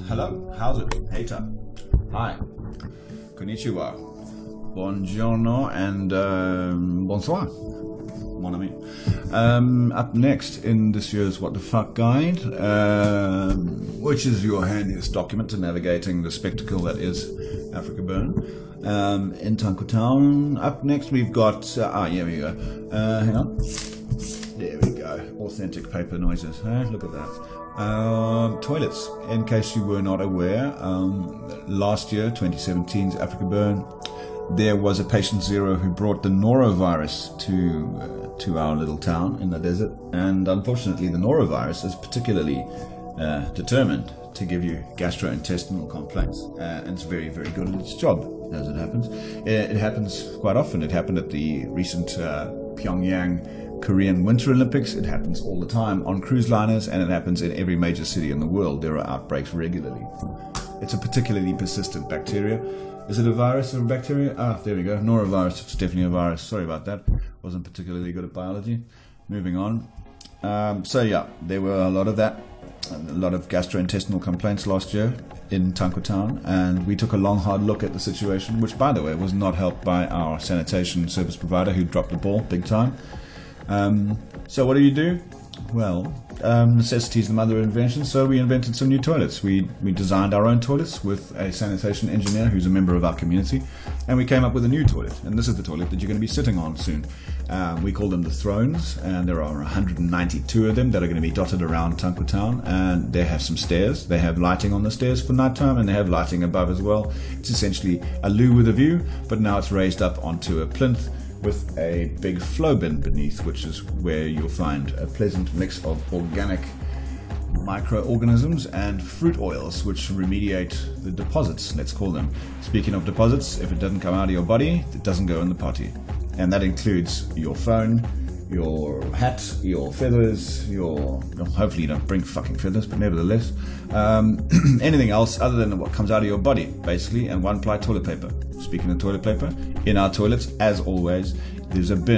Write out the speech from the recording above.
Hello, how's it? Heita. Hi. Konnichiwa. Buongiorno and bonsoir. Mon ami. Up next in this year's What the Fuck Guide, which is your handiest document to navigating the spectacle that is Africa Burn. In Tanku Town. Up next we've got, here we go. Hang on. There we go. Authentic paper noises. Look at that. Toilets. In case you were not aware, last year, 2017's Africa Burn, there was a patient zero who brought the norovirus to our little town in the desert. And unfortunately, the norovirus is particularly determined to give you gastrointestinal complaints. And it's very, very good at its job, as it happens. It happens quite often. It happened at the recent Pyongyang Korean Winter Olympics. It happens all the time on cruise liners, and it happens in every major city in the world. There are outbreaks regularly. It's a particularly persistent bacteria. Is it a virus or a bacteria? There we go. Norovirus. It's definitely a virus. Sorry about that. Wasn't particularly good at biology. Moving on. There were a lot of that. A lot of gastrointestinal complaints last year in Tanku Town, and we took a long, hard look at the situation, which, by the way, was not helped by our sanitation service provider, who dropped the ball big time. So what do? Well, necessity is the mother of invention, so we invented some new toilets. We designed our own toilets with a sanitation engineer who's a member of our community, and we came up with a new toilet. And this is the toilet that you're going to be sitting on soon. We call them the Thrones, and there are 192 of them that are going to be dotted around Tanku Town, and they have some stairs. They have lighting on the stairs for nighttime, and they have lighting above as well. It's essentially a loo with a view, but now it's raised up onto a plinth with a big flow bin beneath, which is where you'll find a pleasant mix of organic microorganisms and fruit oils, which remediate the deposits, let's call them. Speaking of deposits, if it doesn't come out of your body, it doesn't go in the potty. And that includes your phone, your hat, your feathers, hopefully you don't bring fucking feathers, but nevertheless, anything else other than what comes out of your body, basically, and one-ply toilet paper. Speaking of toilet paper, in our toilets, as always, there's a bin